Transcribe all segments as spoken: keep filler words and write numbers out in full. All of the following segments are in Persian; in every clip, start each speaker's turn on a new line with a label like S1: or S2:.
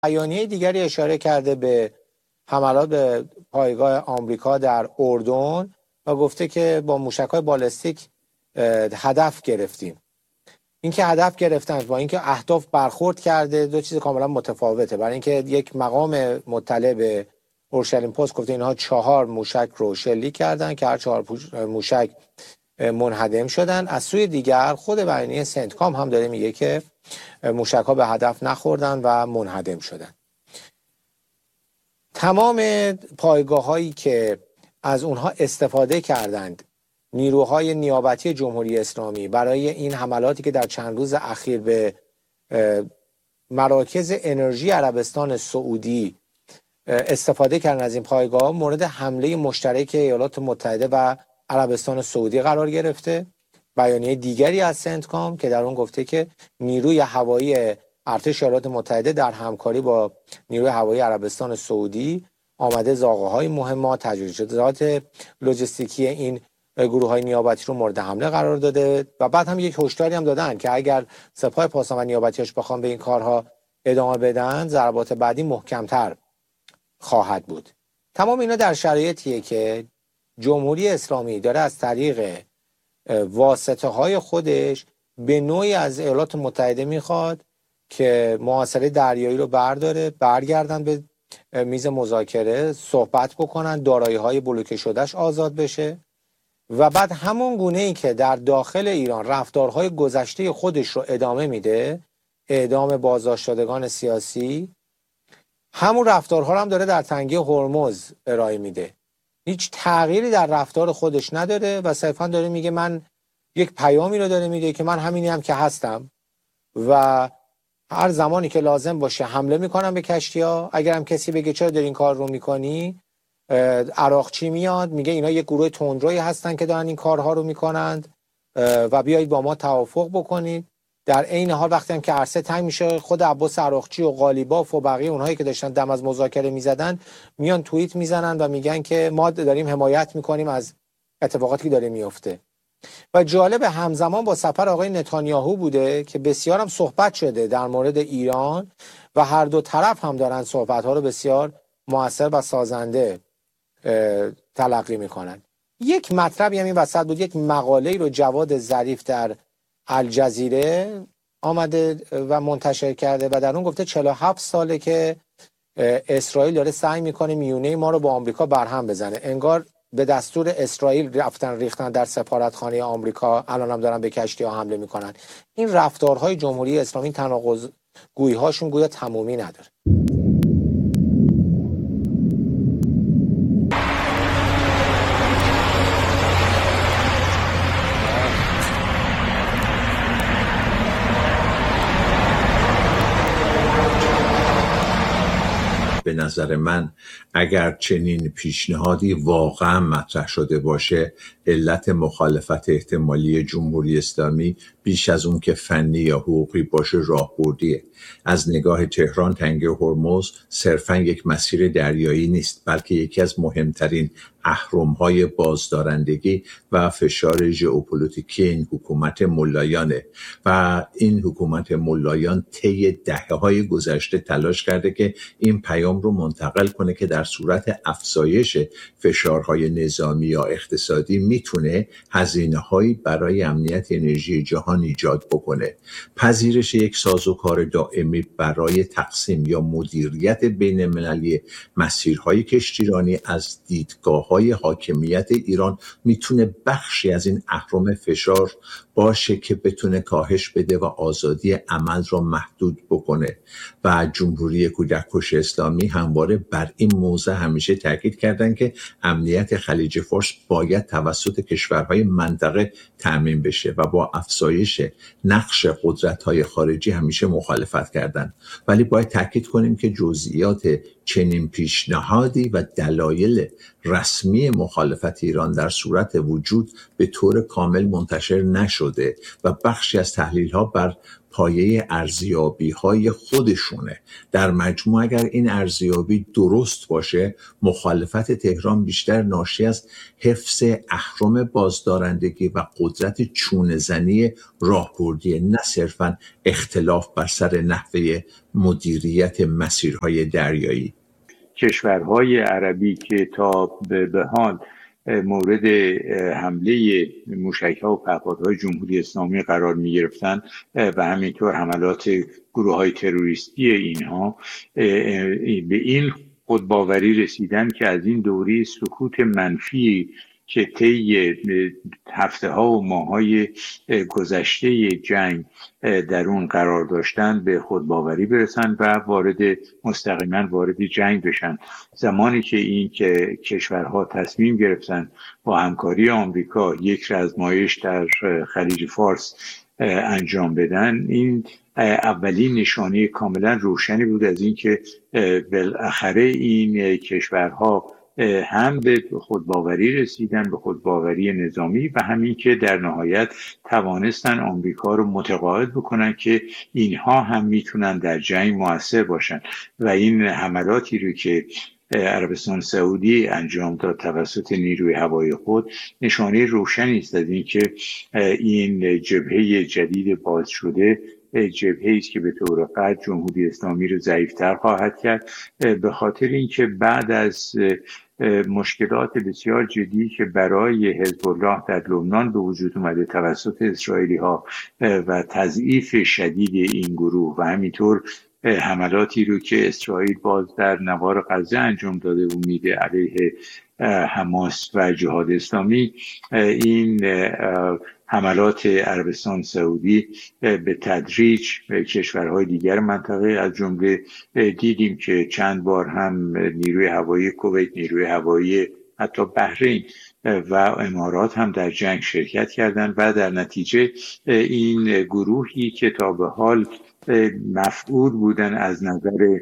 S1: بیانیه دیگری اشاره کرده به حملات به پایگاه آمریکا در اردن و گفته که با موشک‌های بالستیک هدف گرفتیم. اینکه هدف گرفتن با اینکه اهداف برخورد کرده دو چیز کاملا متفاوته. برای اینکه یک مقام مطلع به اورشلیم پست گفته اینها چهار موشک رو شلیک کردن که هر چهار موشک منهدم شدن. از سوی دیگر خود بیانیه سنتکام هم داره میگه که موشک‌ها به هدف نخوردن و منهدم شدن. تمام پایگاه‌هایی که از اونها استفاده کردند نیروهای نیابتی جمهوری اسلامی برای این حملاتی که در چند روز اخیر به مراکز انرژی عربستان سعودی استفاده کردن، از این پایگاه مورد حمله مشترک ایالات متحده و عربستان سعودی قرار گرفته. بیانیه دیگری از سنتکام که در اون گفته که نیروی هوایی ارتش ایالات متحده در همکاری با نیروی هوایی عربستان سعودی آمده زاغه‌های مهمات، تجهیزات لوجستیکی این گروه های نیابتی رو مورد حمله قرار داده و بعد هم یک هشداری هم دادن که اگر سپاه پاسداران و نیابتیش بخوام به این کارها ادامه بدن ضربات بعدی محکمتر خواهد بود. تمام اینا در شرایطیه که جمهوری اسلامی داره از طریق واسطه های خودش به نوعی از ایالات متحده میخواد که محاصره دریایی رو برداره، برگردن به میز مذاکره، صحبت بکنن، دارایی های بلوکه شدهش آزاد بشه و بعد همون گونه ای که در داخل ایران رفتارهای گذشته خودش رو ادامه میده، اعدام بازداشت شدگان سیاسی، همون رفتارها رو هم داره در تنگه هرمز ارائه میده. هیچ تغییری در رفتار خودش نداره و صرفا داره میگه من یک پیامی رو داره میده که من همینی هم که هستم و هر زمانی که لازم باشه حمله میکنم به کشتی‌ها. اگر هم کسی بگه چرا داری این کار رو میکنی، عراقچی میاد میگه اینا یک گروه تندروی هستن که دارن این کارها رو میکنند و بیایید با ما توافق بکنید. در عین حال وقتی هم که عرصه تنگ میشه خود عباس عراقچی و قالیباف و بقیه اونهایی که داشتن دم از مذاکره میزدن میان توییت میزنن و میگن که ما داریم حمایت میکنیم از اتفاقاتی که داره میفته. و جالب همزمان با سفر آقای نتانیاهو بوده که بسیار هم صحبت شده در مورد ایران و هر دو طرف هم دارن صحبت‌ها رو بسیار مؤثر و سازنده تلقی میکنن. یک مطلبی هم این وسط بود، یک مقاله رو جواد ظریف در الجزیره آمده و منتشر کرده و در اون گفته چهل و هفت ساله که اسرائیل داره سعی میکنه میونه ما رو با آمریکا برهم بزنه. انگار به دستور اسرائیل رفتن ریختن در سفارتخانه آمریکا، الان هم دارن به کشتی ها حمله میکنن. این رفتارهای جمهوری اسلامی تناقض گویی هاشون گویا تمومی نداره.
S2: به نظر من اگر چنین پیشنهادی واقعا مطرح شده باشه، علت مخالفت احتمالی جمهوری اسلامی بیش از اون که فنی یا حقوقی باشه راهبردیه. از نگاه تهران تنگه هرمز صرفا یک مسیر دریایی نیست، بلکه یکی از مهمترین اهرم‌های بازدارندگی و فشار ژئوپلیتیکی این حکومت ملایانه و این حکومت ملایان طی دهه‌های گذشته تلاش کرده که این پیام رو منتقل کنه که در صورت افزایش فشارهای نظامی یا اقتصادی میتونه هزینه‌هایی برای امنیت انرژی جهان ایجاد بکنه. پذیرش یک سازوکار دائمی برای تقسیم یا مدیریت بین‌المللی مسیرهای کشتیرانی از دیدگاه‌های حاکمیت ایران میتونه بخشی از این اهرم فشار باشه که بتونه کاهش بده و آزادی عمل را محدود بکنه. و جمهوری کودککش اسلامی همواره بر این موضوع همیشه تاکید کردن که امنیت خلیج فارس باید توسط کشورهای منطقه تأمین بشه و با افزایش نقش قدرت‌های خارجی همیشه مخالفت کردن. ولی باید تاکید کنیم که جزئیات چنین پیشنهادی و دلایل رسمی مخالفت ایران در صورت وجود به طور کامل منتشر نشده و بخشی از تحلیل‌ها بر پایه ارزیابی های خودشونه. در مجموع اگر این ارزیابی درست باشه، مخالفت تهران بیشتر ناشی از حفظ اهرم بازدارندگی و قدرت چونه‌زنی راهبردی، نه صرفاً اختلاف بر سر نحوه مدیریت مسیرهای دریایی.
S3: کشورهای عربی که تا به حال مورد حمله موشک‌ها و پهپادهای جمهوری اسلامی قرار می‌گرفتن و همینطور حملات گروه‌های تروریستی اینها، به این خودباوری رسیدن که از این دوره سکوت منفی که طی هفته ها و ماه های گذشته جنگ در اون قرار داشتن به خودباوری برسن و وارد مستقیما وارد جنگ بشن. زمانی که این که کشورها تصمیم گرفتن با همکاری آمریکا یک رزمایش در خلیج فارس انجام بدن، این اولین نشانه کاملا روشنی بود از این که بالاخره این کشورها هم به خودباوری رسیدن، به خودباوری نظامی، و همین که در نهایت توانستن آمریکا رو متقاعد بکنن که اینها هم میتونن در جنگ مؤثر باشن. و این حملاتی رو که عربستان سعودی انجام داد توسط نیروی هوایی خود نشانه روشنی است از این که این جبهه جدید باز شده جبهه‌ای است که به طور قطع جمهوری اسلامی رو ضعیف‌تر خواهد کرد، به خاطر اینکه بعد از مشکلات بسیار جدی که برای حزب الله در لبنان به وجود اومده توسط اسرائیلی‌ها و تضعیف شدید این گروه و همینطور حملاتی رو که اسرائیل باز در نوار غزه انجام داده و میده علیه حماس و جهاد اسلامی، این حملات عربستان سعودی به تدریج به کشورهای دیگر منطقه، از جمله دیدیم که چند بار هم نیروی هوایی کویت، نیروی هوایی حتی بحرین و امارات هم در جنگ شرکت کردند و در نتیجه این گروهی که تا به حال مفقود بودن از نظر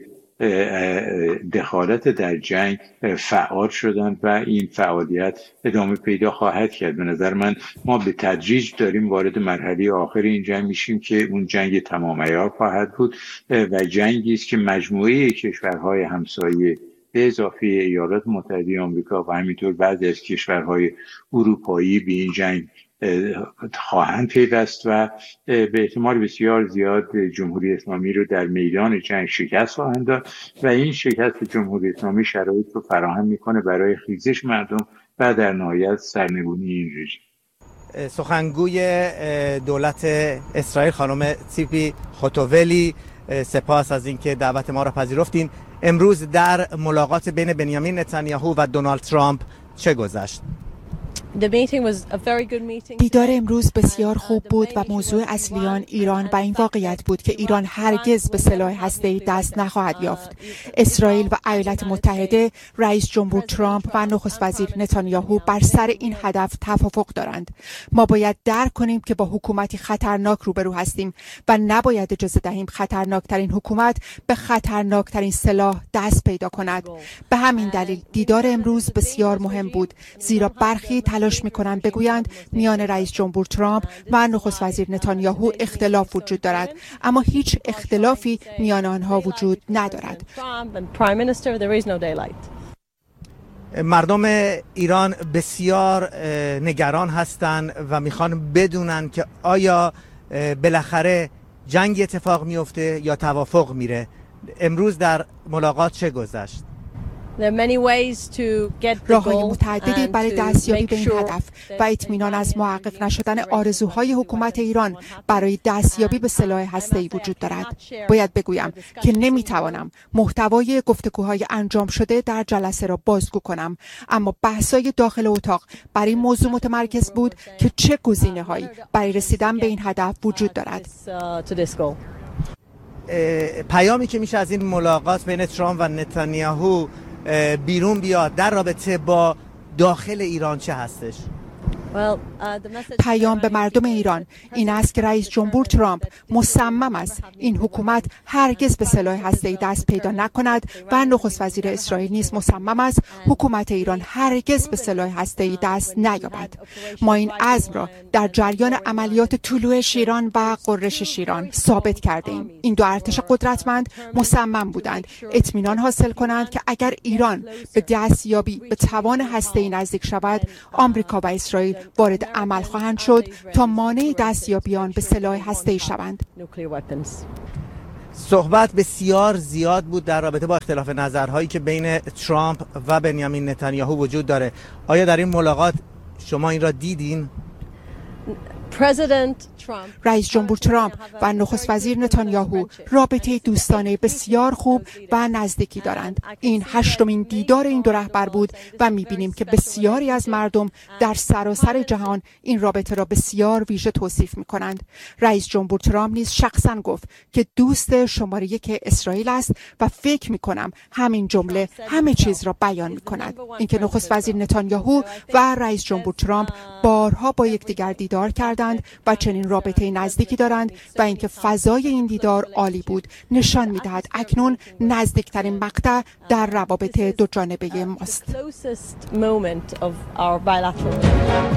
S3: دخالت در جنگ فعال شدند و این فعالیت ادامه پیدا خواهد کرد. به نظر من ما به تدریج داریم وارد مرحله آخر این جنگ میشیم که اون جنگ تمام عیار خواهد بود و جنگی است که مجموعه کشورهای همسایه به اضافه ایالات متحده آمریکا و همینطور بعضی از کشورهای اروپایی به این جنگ خواهند پیوست و به احتمال بسیار زیاد جمهوری اسلامی رو در میدان جنگ شکست خواهند داد و این شکست جمهوری اسلامی شرایط رو فراهم میکنه برای خیزش مردم و در نهایت سرنگونی این رژیم.
S4: سخنگوی دولت اسرائیل خانم تیپی خوتوولی، سپاس از اینکه دعوت ما را پذیرفتین. امروز در ملاقات بین بنیامین نتانیاهو و دونالد ترامپ چه گذشت؟
S5: دیدار امروز بسیار خوب بود و موضوع اصلی آن ایران و این واقعیت بود که ایران هرگز به سلاح هسته‌ای دست نخواهد یافت. اسرائیل و ایالات متحده، رئیس جمهور ترامپ و نخست وزیر نتانیاهو بر سر این هدف توافق دارند. ما باید درک کنیم که با حکومتی خطرناک روبرو هستیم و نباید اجازه دهیم خطرناکترین حکومت به خطرناکترین سلاح دست پیدا کند. به همین دلیل دیدار امروز بسیار مهم بود، زیرا برخی تلاش می‌کنند بگویند میان رئیس جمهور ترامپ و نخست وزیر نتانیاهو اختلاف وجود دارد، اما هیچ اختلافی میان آنها وجود ندارد.
S4: مردم ایران بسیار نگران هستند و میخوان بدونن که آیا بالاخره جنگ اتفاق میفته یا توافق میره. امروز در ملاقات چه گذشت؟
S5: راه‌های متعددی برای دستیابی به این هدف و اطمینان از محقق نشدن آرزوهای حکومت ایران برای دستیابی به سلاح هسته‌ای وجود دارد. باید بگویم که نمیتوانم محتوای گفتگوهای انجام شده در جلسه را بازگو کنم، اما بحث‌های داخل اتاق برای این موضوع متمرکز بود که چه گزینه‌هایی برای رسیدن به این هدف وجود دارد.
S4: پیامی که میشه از این ملاقات بین ترامپ و نتانیاهو بیرون بیاد در رابطه با داخل ایران چه هستش؟
S5: پیام به مردم ایران این است که رئیس جمهور ترامپ مصمم است این حکومت هرگز به سلاح هسته‌ای دست پیدا نکند و نخست وزیر اسرائیل نیز مصمم است حکومت ایران هرگز به سلاح هسته‌ای دست نیابد. ما این عزم را در جریان عملیات طلوع شیران و غرش شیران ثابت کرده ایم. این دو ارتش قدرتمند مصمم بودند اطمینان حاصل کنند که اگر ایران به دستیابی به توان هسته‌ای نزدیک شود، آمریکا و اسرائیل وارد عمل خواهند شد تا مانع دستیابی آن به سلاح هسته‌ای شوند.
S4: صحبت بسیار زیاد بود در رابطه با اختلاف نظرهایی که بین ترامپ و بنیامین نتانیاهو وجود داره. آیا در این ملاقات شما این را دیدین؟
S5: رئیس جمهور ترامپ و نخست وزیر نتانیاهو رابطه دوستانه بسیار خوب و نزدیکی دارند. این هشتمین دیدار این دو رهبر بود و می‌بینیم که بسیاری از مردم در سراسر جهان این رابطه را بسیار ویژه توصیف می‌کنند. رئیس جمهور ترامپ نیز شخصاً گفت که دوست شماره یک اسرائیل است و فکر می‌کنم همین جمله همه چیز را بیان می‌کند. اینکه نخست وزیر نتانیاهو و رئیس جمهور ترامپ بارها با یکدیگر دیدار کردند و چنین رابطه نزدیکی دارند و اینکه فضای این دیدار عالی بود نشان می‌دهد اکنون نزدیکترین مقطع در روابط دو جانبه ماست.